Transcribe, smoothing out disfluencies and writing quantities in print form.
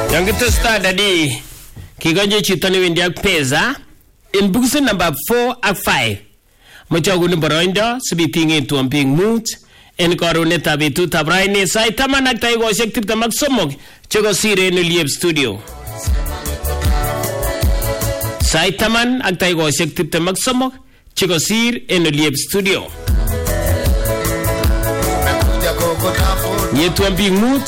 Yang kita start tadi kigonje chito ni wendi ak pesa in bukusin number 4 ak 5 machagun boroindo sibitinge tuamping mood en karonet betut ab raini sai taman ak taikoshek 23 chego sire en Oliep studio sai taman ak taikoshek 23 chego sir en Oliep studio Yetuamping mood